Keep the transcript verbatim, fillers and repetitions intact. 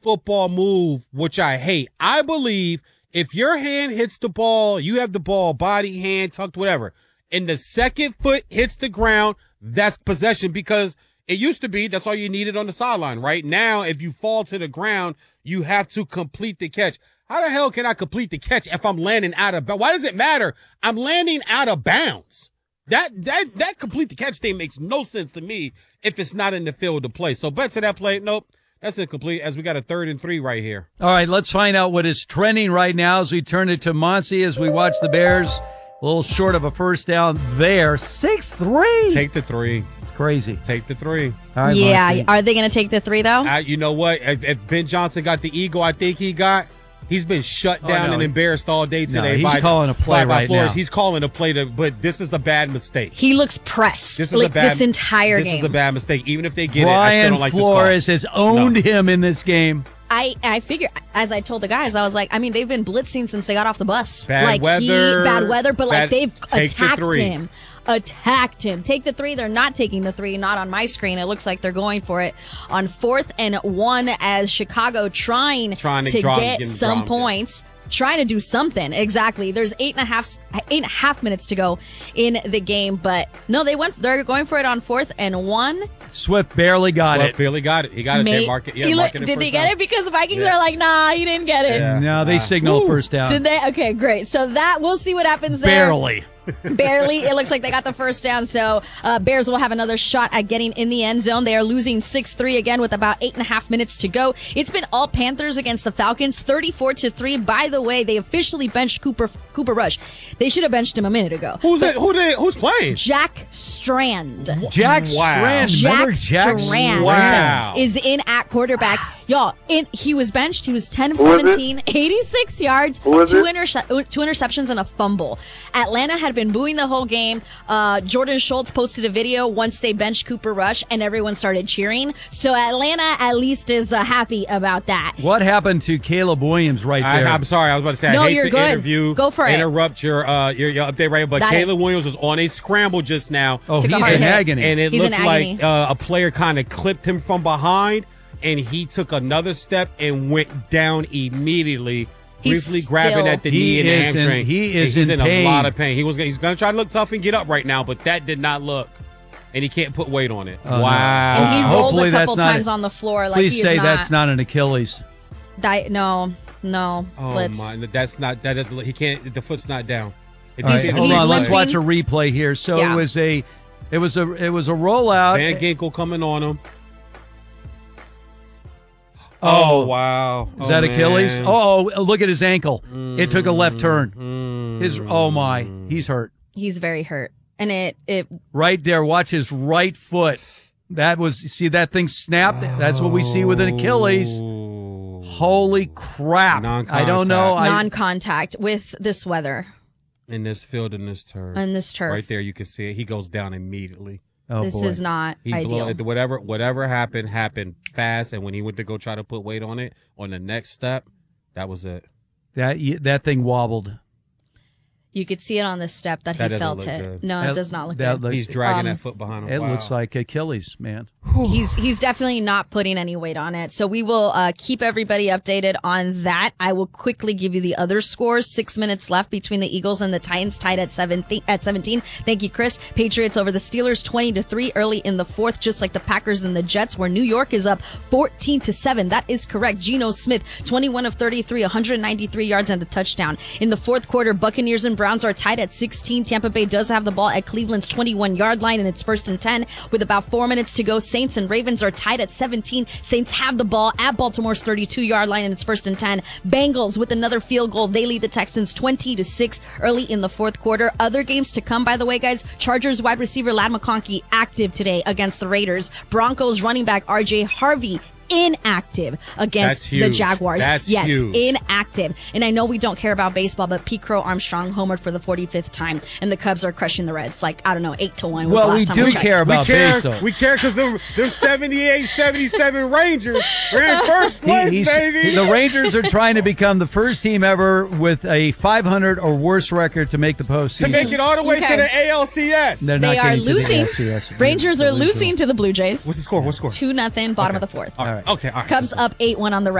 football move, which I hate. I believe if your hand hits the ball, you have the ball, body, hand, tucked, whatever, and the second foot hits the ground, that's possession, because it used to be that's all you needed on the sideline. Right now, if you fall to the ground, you have to complete the catch. How the hell can I complete the catch if I'm landing out of bounds? Why does it matter? I'm landing out of bounds. That that that complete the catch thing makes no sense to me if it's not in the field of play. So back to that play. Nope, that's incomplete, as we got a third and three right here. All right, let's find out what is trending right now as we turn it to Monty as we watch the Bears. A little short of a first down there. six three. Take the three. It's crazy. Take the three. All right, yeah, Monty. are they going to take the three, though? I, you know what? If, if Ben Johnson got the ego I think he got, he's been shut down oh, no. and embarrassed all day today. No, he's by, calling a play by, by right Flores. now. He's calling a play, to, but this is a bad mistake. He looks pressed This is like a bad, this entire this game. This is a bad mistake. Even if they get Brian it, I still don't like Flores this has owned No. him in this game. I, I figure, as I told the guys, I was like, I mean, they've been blitzing since they got off the bus. Bad like weather, He, bad weather, but bad- like they've take the attacked three. him. Attacked him. Take the three. They're not taking the three. Not on my screen. It looks like they're going for it on fourth and one as Chicago trying, Trying to to draw- get get him some dropped, points. Trying to do something. Exactly. There's eight and a half, eight and a half minutes to go in the game, but no, they went. They're going for it on fourth and one. Swift barely got Well, it. barely got it. He got it. May- They mark it. Yeah, He mark look- it did in they first get down. it? Because the Vikings Yeah. are like, nah, he didn't get it. Yeah. No, they Uh, signaled Ooh. first down. Did they? Okay, great. So that we'll see what happens there. Barely. Barely. It looks like they got the first down. So uh, Bears will have another shot at getting in the end zone. They are losing six three again with about eight and a half minutes to go. It's been all Panthers against the Falcons, thirty-four to three. By the way, they officially benched Cooper Cooper Rush. They should have benched him a minute ago. Who's it? Who they, Who's playing? Jack Strand. Jack Wow. Strand. Jack Remember Jack Strand Wow. is in at quarterback. Y'all, in, he was benched. He was ten of seventeen, eighty-six yards, two, interce- two interceptions, and a fumble. Atlanta had been booing the whole game. Uh, Jordan Schultz posted a video once they benched Cooper Rush, and everyone started cheering. So Atlanta at least is uh, happy about that. What happened to Caleb Williams right I, there? I'm sorry. I was about to say No, I hate you're to good. interview, Go for it. interrupt your uh your, your update right, but That- Caleb Williams was on a scramble just now. oh, Took a he's hard in hit. agony. And it He's in looked agony. like uh, a player kind of clipped him from behind, and he took another step and went down immediately. He's Briefly grabbing still- at the He knee and the is in- hamstring. he is he's in in, pain. a lot of pain. He was he's going to try to look tough and get up right now, but that did not look, and he can't put weight on it. Oh, no. wow. And he Uh, rolled hopefully a couple that's not- times on the floor. Like Please he say is not, that's not an Achilles. Di- no, no. Oh Let's. my! That's not. That doesn't. He can't. The foot's not down. If All you right, see the hold he's on. Let's limping. watch a replay here. So Yeah. it was a, it was a, it was a rollout. Van Ginkel coming on him. Oh, wow! Is that Achilles? Oh, oh, look at his ankle. It took a left turn. His oh my, he's hurt. He's very hurt, and it it Right there. Watch his right foot. That was see that thing snapped. That's what we see with an Achilles. Holy crap! I don't know. I, non-contact with this weather in this field in this turf. and this turf. Right there, you can see it. He goes down immediately. oh, this boy. is not He ideal. blew, whatever whatever happened happened fast, and when he went to go try to put weight on it on the next step, that was it. that that thing wobbled. You could see it on the step that, That he doesn't felt look it. good. No, That- it does not look that good. look- He's dragging Um, that foot behind him. It Wow. looks like Achilles, man. He's he's definitely not putting any weight on it. So we will uh, keep everybody updated on that. I will quickly give you the other scores. Six minutes left between the Eagles and the Titans, tied at seventeen. At seventeen. Thank you, Chris. Patriots over the Steelers, twenty to three, early in the fourth, just like the Packers and the Jets, where New York is up fourteen to seven. That is correct. Geno Smith, twenty-one of thirty-three, one hundred ninety-three yards and a touchdown. In the fourth quarter, Buccaneers and Browns are tied at sixteen. Tampa Bay does have the ball at Cleveland's twenty-one yard line, and it's first and ten with about four minutes to go. Saints and Ravens are tied at seventeen. Saints have the ball at Baltimore's thirty-two yard line, and it's first and ten. Bengals with another field goal. They lead the Texans twenty to six early in the fourth quarter. Other games to come, by the way, guys. Chargers wide receiver Ladd McConkey active today against the Raiders. Broncos running back R J Harvey inactive against That's the huge. Jaguars. That's yes, huge. inactive. And I know we don't care about baseball, but Pete Crow Armstrong homered for the forty-fifth time, and the Cubs are crushing the Reds. Like, I don't know, eight to one was Well, the last we time do we checked. care about we care, baseball. We care because they're, they're seventy-eight seventy-seven Rangers. We're in first He- place, he's- baby. The Rangers are trying to become the first team ever with a five hundred or worse record to make the postseason. to make it all the way Okay. to the A L C S. They're They not are getting to the losing. A L C S. Rangers are losing to the Blue Jays. What's the score? What's the score? Two nothing, bottom of the fourth. All right. Okay, all right. Cubs up eight one on the Reds.